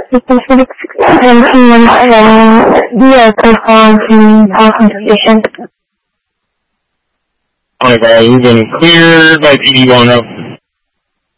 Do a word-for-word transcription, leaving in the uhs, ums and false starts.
and someone um, the performance in our competition. Okay, you've been cleared by P D one oh